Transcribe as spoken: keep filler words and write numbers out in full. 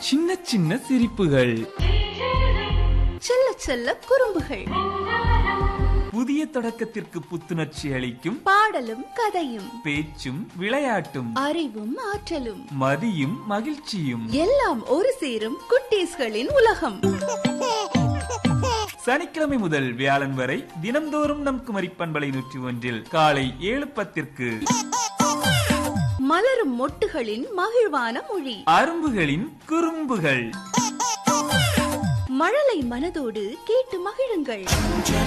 சின்ன சின்ன சிரிப்புகள், செல்ல செல்ல குறும்புகள், புதிய தொடக்கத்திற்கு புத்துணர்ச்சி அளிக்கும் பாடலும் கதையும், பேச்சும் விளையாட்டும், அறிவும் ஆற்றலும், மதியும் மகிழ்ச்சியும் எல்லாம் ஒரு சேரும் குட்டீஸ்களின் உலகம். சனிக்கிழமை முதல் வியாழன் வரை தினம்தோறும் நம் குமரி பண்பலை நூற்றி ஒன்றில் காலை ஏழு பத்திற்கு மலரும் மொட்டுகளின் மகிழ்வான மொழி, அரும்புகளின் குறும்புகள். மழலை மனதோடு கேட்டு மகிழுங்கள்.